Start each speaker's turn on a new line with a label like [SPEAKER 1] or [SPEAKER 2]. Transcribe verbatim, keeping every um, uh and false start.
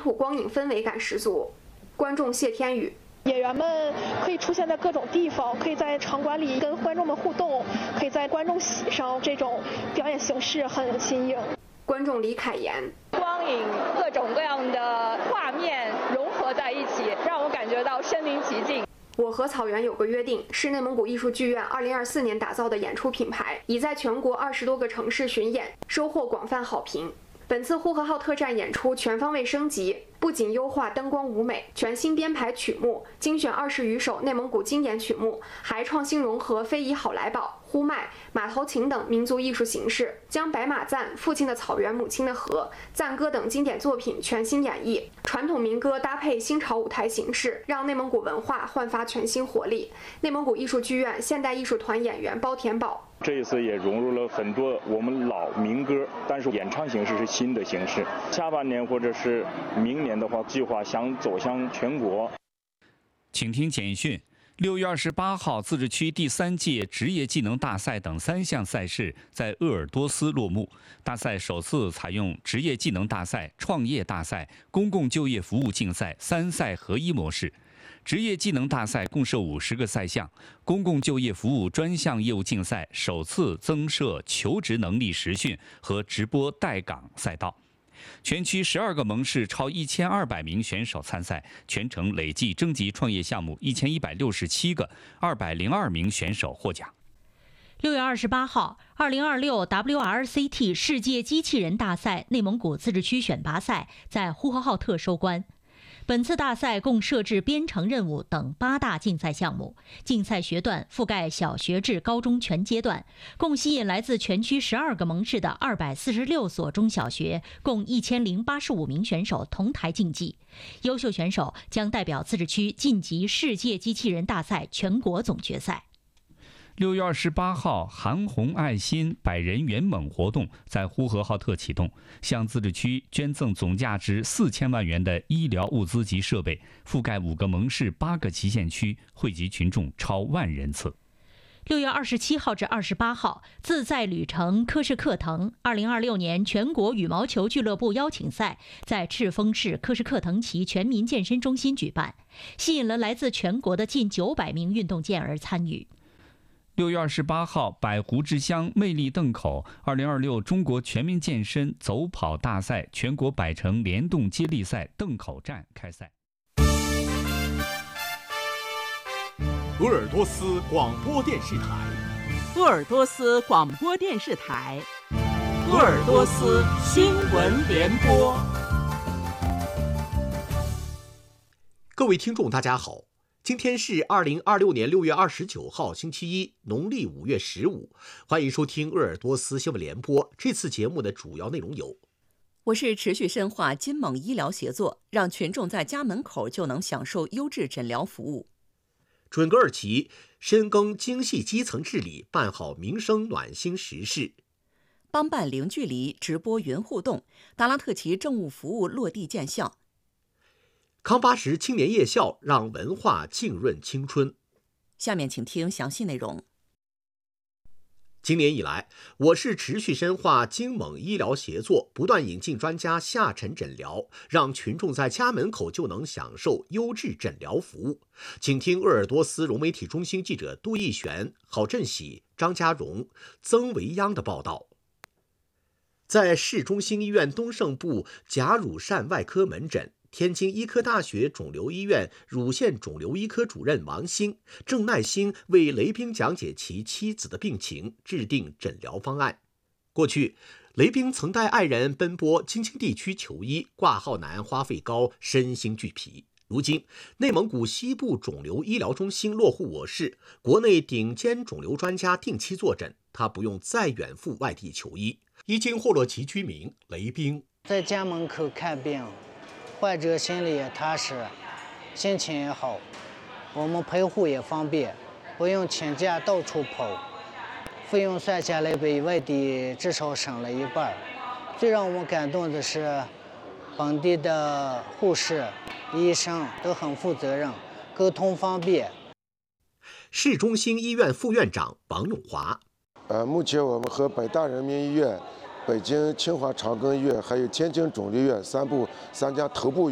[SPEAKER 1] 土光影氛围感十足。观众谢天宇。
[SPEAKER 2] 演员们可以出现在各种地方，可以在场馆里跟观众们互动，可以在观众席上，这种表演形式很新颖。
[SPEAKER 1] 观众李凯言，
[SPEAKER 3] 光影各种各样的画面融合在一起，让我感觉到身临其境。
[SPEAKER 1] 我和草原有个约定是内蒙古艺术剧院二零二四年打造的演出品牌，已在全国二十多个城市巡演，收获广泛好评。本次呼和浩特站演出全方位升级，不仅优化灯光舞美，全新编排曲目，精选二十余首内蒙古经典曲目，还创新融合非遗好来宝、呼麦、马头琴等民族艺术形式，将白马赞、父亲的草原、母亲的河、赞歌等经典作品全新演绎，传统民歌搭配新潮舞台形式，让内蒙古文化焕发全新活力。内蒙古艺术剧院现代艺术团演员包田宝。
[SPEAKER 4] 这一次也融入了很多我们老民歌，但是演唱形式是新的形式。下半年或者是明年的话，计划想走向全国。
[SPEAKER 5] 请听简讯。六月二十八号，自治区第三届职业技能大赛等三项赛事在鄂尔多斯落幕。大赛首次采用职业技能大赛、创业大赛、公共就业服务竞赛三赛合一模式。职业技能大赛共设五十个赛项，公共就业服务专项业务竞赛首次增设求职能力实训和直播带岗赛道。全区十二个盟市超一千二百名选手参赛，全程累计征集创业项目一千一百六十七个，二百零二名选手获奖。
[SPEAKER 6] 六月二十八号，二零二六 W R C T 世界机器人大赛内蒙古自治区选拔赛在呼和浩特收官。本次大赛共设置编程任务等八大竞赛项目，竞赛学段覆盖小学至高中全阶段，共吸引来自全区十二个盟市的二百四十六所中小学，共一千零八十五名选手同台竞技。优秀选手将代表自治区晋级世界机器人大赛全国总决赛。
[SPEAKER 5] 六月二十八号，韩红爱心百人圆猛活动在呼和浩特启动，向自治区捐赠总价值四千万元的医疗物资及设备，覆盖五个盟市、八个旗县区，惠及群众超万人次。
[SPEAKER 6] 六月二十七号至二十八号，自在旅程科士克腾二零二六年全国羽毛球俱乐部邀请赛在赤峰市科士克腾旗全民健身中心举办，吸引了来自全国的近九百名运动健儿参与。
[SPEAKER 5] 六月二十八号，百湖之乡魅力邓口二零二六中国全民健身走跑大赛全国百城联动接力赛邓口站开赛。
[SPEAKER 7] 鄂尔多斯广播电视台，
[SPEAKER 8] 鄂尔多斯广播电视台，鄂尔多斯新闻联播。
[SPEAKER 7] 各位听众，大家好。今天是二零二六年六月二十九号，星期一，农历五月十五。欢迎收听鄂尔多斯新闻联播。这次节目的主要内容有：
[SPEAKER 9] 我市持续深化金蒙医疗协作，让群众在家门口就能享受优质诊疗服务。
[SPEAKER 7] 准噶尔旗深耕精细基层治理，办好民生暖心实事。
[SPEAKER 9] 帮办零距离直播云互动，达拉特旗政务服务落地见效。
[SPEAKER 7] 康巴什青年夜校让文化浸润青春。
[SPEAKER 9] 下面请听详细内容。
[SPEAKER 7] 今年以来，我市持续深化精蒙医疗协作，不断引进专家下沉诊疗，让群众在家门口就能享受优质诊疗服务。请听鄂尔多斯融媒体中心记者杜义璇、郝振喜、张家荣、曾维央的报道。在市中心医院东胜部甲乳疝外科门诊，天津医科大学肿瘤医院乳腺肿瘤医科主任王兴正耐心为雷兵讲解其妻子的病情，制定诊疗方案。过去，雷兵曾带爱人奔波京津地区求医，挂号难，花费高，身心俱疲。如今，内蒙古西部肿瘤医疗中心落户我市，国内顶尖肿瘤专家定期坐诊，他不用再远赴外地求医。已经霍洛旗居民雷兵
[SPEAKER 10] 在家门口看病，患者心里也踏实，心情也好，我们陪护也方便，不用请假到处跑，费用算下来比外地至少省了一半。最让我们感动的是，本地的护士、医生都很负责任，沟通方便。
[SPEAKER 7] 市中心医院副院长王永华，
[SPEAKER 11] 呃，目前我们和北大人民医院、北京清华长庚医院还有天津肿瘤医院三部三家头部